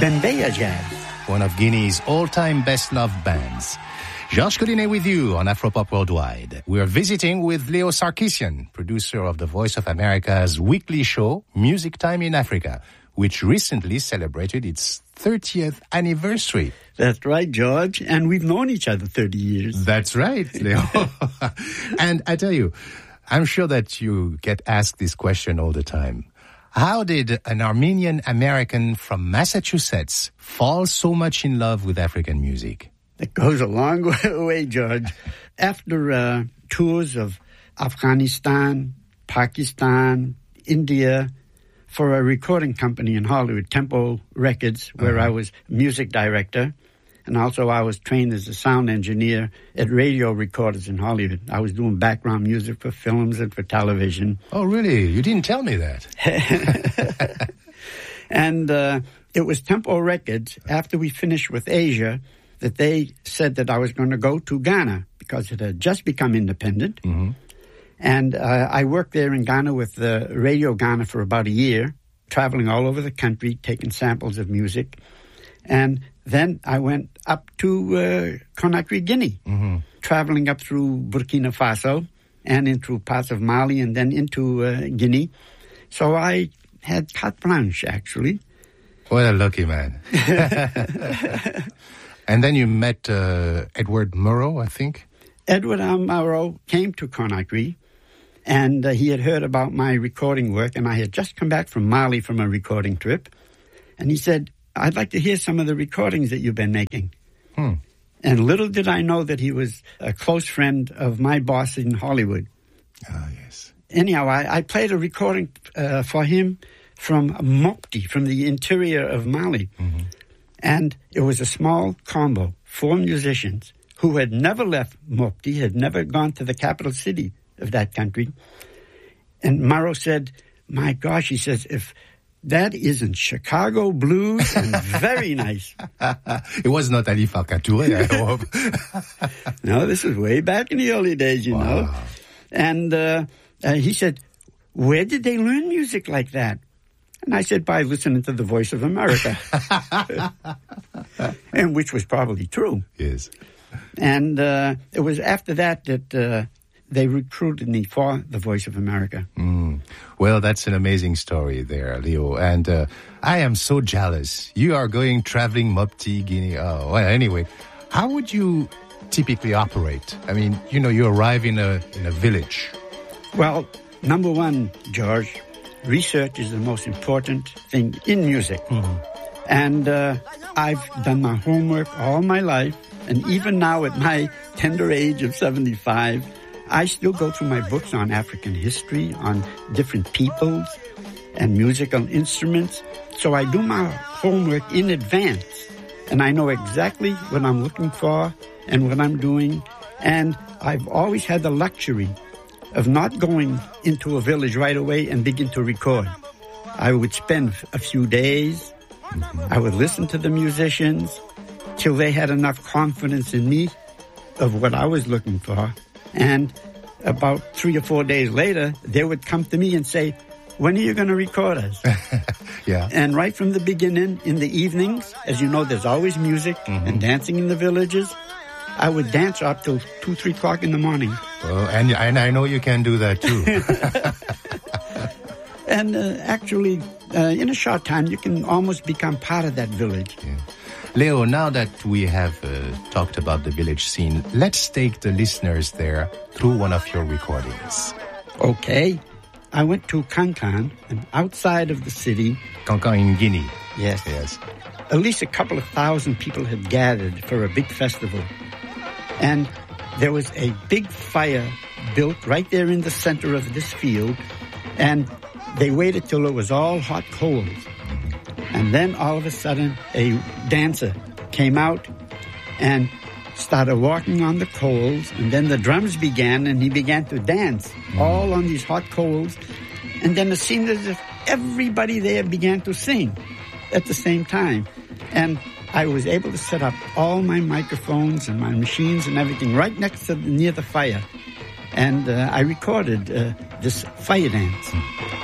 Bembeya Jazz, one of Guinea's all-time best-loved bands. Georges Collinet with you on Afropop Worldwide. We are visiting with Leo Sarkisian, producer of the Voice of America's weekly show, Music Time in Africa, which recently celebrated its 30th anniversary. That's right, George. And we've known each other 30 years. That's right, Leo. And I tell you, I'm sure that you get asked this question all the time. How did an Armenian American from Massachusetts fall so much in love with African music? It goes a long way, George. After tours of Afghanistan, Pakistan, India, for a recording company in Hollywood, Tempo Records, where I was music director, and also I was trained as a sound engineer at radio recorders in Hollywood. I was doing background music for films and for television. Oh, really? You didn't tell me that. And it was Tempo Records, after we finished with Asia, that they said that I was going to go to Ghana because it had just become independent. Mm-hmm. And I worked there in Ghana with Radio Ghana for about a year, traveling all over the country, taking samples of music. And then I went up to Conakry, Guinea, traveling up through Burkina Faso and into parts of Mali and then into Guinea. So I had carte blanche, actually. What a lucky man. And then you met Edward Murrow, I think? Edward Murrow came to Conakry, and he had heard about my recording work, and I had just come back from Mali from a recording trip. And he said, I'd like to hear some of the recordings that you've been making. And little did I know that he was a close friend of my boss in Hollywood. Ah, yes. Anyhow, I played a recording for him from Mopti, from the interior of Mali. Mm-hmm. And it was a small combo, 4 musicians who had never left Mopti, had never gone to the capital city of that country. And Murrow said, my gosh, he says, if that isn't Chicago blues and very nice. It was not Ali Farka Touré, I hope. No, this was way back in the early days, you know. And he said, where did they learn music like that? And I said, by listening to the Voice of America. And which was probably true. Yes. And it was after that that they recruited me for the Voice of America. Well, that's an amazing story there, Leo. And I am so jealous. You are going traveling Mopti, Guinea. Oh, well, anyway, how would you typically operate? I mean, you know, you arrive in a village. Well, number one, George, research is the most important thing in music. And I've done my homework all my life. And even now at my tender age of 75, I still go through my books on African history, on different peoples and musical instruments. So I do my homework in advance. And I know exactly what I'm looking for and what I'm doing. And I've always had the luxury of not going into a village right away and begin to record. I would spend a few days. I would listen to the musicians till they had enough confidence in me of what I was looking for. And about 3 or 4 days later, they would come to me and say, when are you going to record us? Yeah. And right from the beginning, in the evenings, as you know, there's always music and dancing in the villages. I would dance up till 2, 3 o'clock in the morning. Well, and I know you can do that too. And actually, in a short time, you can almost become part of that village. Yeah. Leo, now that we have talked about the village scene, let's take the listeners there through one of your recordings. Okay. I went to Kankan, and outside of the city. Kankan in Guinea. Yes. Yes. At least a couple of thousand people had gathered for a big festival. And there was a big fire built right there in the center of this field. And they waited till it was all hot coals. And then all of a sudden, a dancer came out and started walking on the coals. And then the drums began, and he began to dance all on these hot coals. And then it seemed as if everybody there began to sing at the same time. And I was able to set up all my microphones and my machines and everything right next to near the fire. And I recorded this fire dance.